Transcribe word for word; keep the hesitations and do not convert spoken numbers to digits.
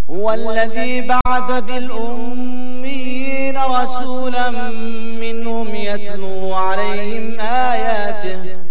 هو الذي بعث في الأميين رسولا منهم يتلو عليهم آياته